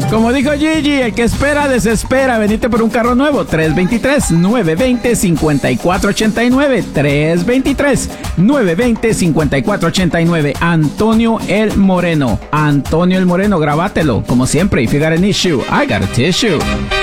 Como dijo Gigi, el que espera desespera. Venite por un carro nuevo. 323-920-5489. 323-920-5489. Antonio El Moreno. Antonio El Moreno, grabátelo. Como siempre, if you got an issue, I got a tissue.